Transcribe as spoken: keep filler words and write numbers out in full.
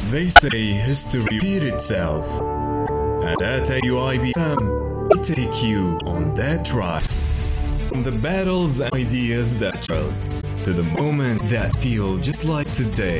They say history repeats itself, and at A U I B F M, we take you on that ride. From the battles and ideas that trailed to the moment that feel just like today.